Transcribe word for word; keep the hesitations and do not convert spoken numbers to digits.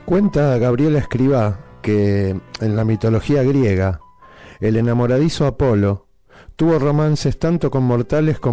Cuenta Gabriela Escribá que en la mitología griega el enamoradizo Apolo tuvo romances tanto con mortales como